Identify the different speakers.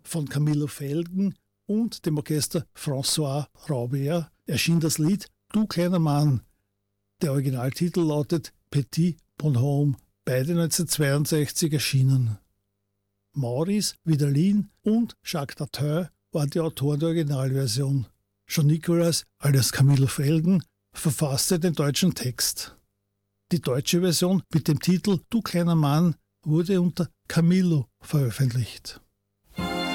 Speaker 1: von Camillo Felgen und dem Orchester François Raubert erschien das Lied Du kleiner Mann. Der Originaltitel lautet Petit Bonhomme, beide 1962 erschienen. Maurice Vidalin und Jacques Dartin waren die Autoren der Originalversion. John Nicholas, alias Camillo Felgen, verfasste den deutschen Text. Die deutsche Version mit dem Titel Du kleiner Mann wurde unter Camillo veröffentlicht.